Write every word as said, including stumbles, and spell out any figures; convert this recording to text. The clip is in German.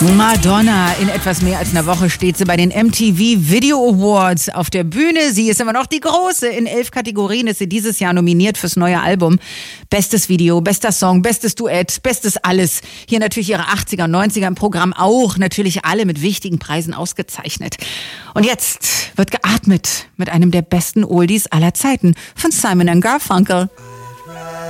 Madonna, in etwas mehr als einer Woche steht sie bei den M T V Video Awards auf der Bühne. Sie ist immer noch die Große. In elf Kategorien ist sie dieses Jahr nominiert fürs neue Album. Bestes Video, bester Song, bestes Duett, bestes alles. Hier natürlich ihre achtziger und neunziger im Programm auch. Natürlich alle mit wichtigen Preisen ausgezeichnet. Und jetzt wird geatmet mit einem der besten Oldies aller Zeiten von Simon and Garfunkel.